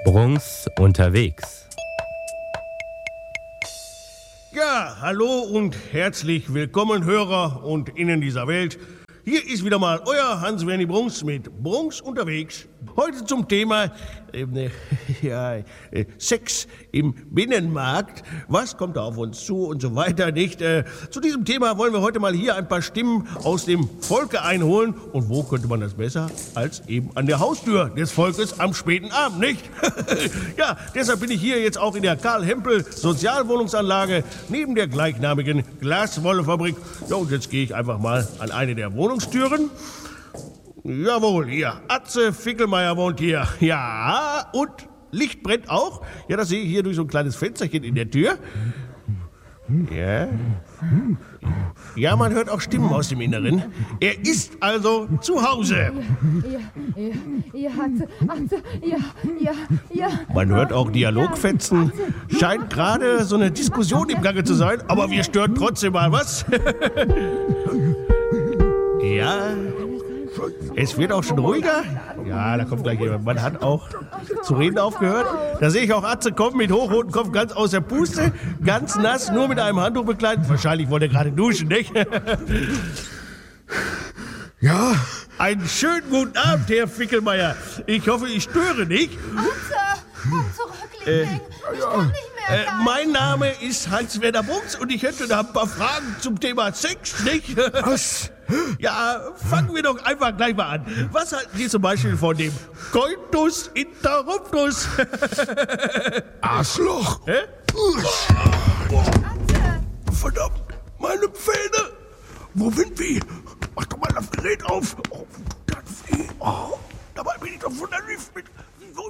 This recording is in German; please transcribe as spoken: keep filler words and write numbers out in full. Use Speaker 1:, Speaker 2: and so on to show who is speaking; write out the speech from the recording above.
Speaker 1: Brunks unterwegs.
Speaker 2: Ja, hallo und herzlich willkommen, Hörer und Innen dieser Welt. Hier ist wieder mal euer Hans-Werni Brunks mit Brunks unterwegs. Heute zum Thema äh, ja, äh, Sex im Binnenmarkt. Was kommt da auf uns zu und so weiter, nicht? Äh, zu diesem Thema wollen wir heute mal hier ein paar Stimmen aus dem Volke einholen. Und wo könnte man das besser als eben an der Haustür des Volkes am späten Abend, nicht? Ja, deshalb bin ich hier jetzt auch in der Karl-Hempel-Sozialwohnungsanlage neben der gleichnamigen Glaswollefabrik. Ja, und jetzt gehe ich einfach mal an eine der Wohnungstüren. Jawohl, hier. Atze Fickelmeier wohnt hier. Ja, und Licht brennt auch. Ja, das sehe ich hier durch so ein kleines Fensterchen in der Tür. Ja. Ja, man hört auch Stimmen aus dem Inneren. Er ist also zu Hause.
Speaker 3: Ja, ja, ja, Atze, Atze, ja, ja, ja.
Speaker 2: Man hört auch Dialogfetzen. Scheint gerade so eine Diskussion im Gange zu sein, aber wir stören trotzdem mal, was? Ja. Es wird auch schon ruhiger. Ja, da kommt gleich jemand. Man hat auch zu reden aufgehört. Da sehe ich auch Atze kommen mit hochrotem Kopf ganz aus der Puste. Ganz nass, nur mit einem Handtuch bekleidet. Wahrscheinlich wollte er gerade duschen, nicht?
Speaker 4: Ja?
Speaker 2: Einen schönen guten Abend, Herr Fickelmeier. Ich hoffe, ich störe nicht.
Speaker 3: Atze, komm zurück, Liebling. Ich kann nicht mehr
Speaker 2: Äh, mein Name ist Hans-Werner Brunks und ich hätte da ein paar Fragen zum Thema Sex, nicht?
Speaker 4: Was?
Speaker 2: Ja, fangen wir doch einfach gleich mal an. Was halten Sie zum Beispiel von dem Coitus interruptus?
Speaker 4: Arschloch!
Speaker 2: Hä?
Speaker 3: Atze.
Speaker 4: Verdammt, meine Pfähne! Wo sind die? Mach doch mal das Gerät auf! Oh, das weh! Oh, dabei bin ich doch von der Lift mit... Wo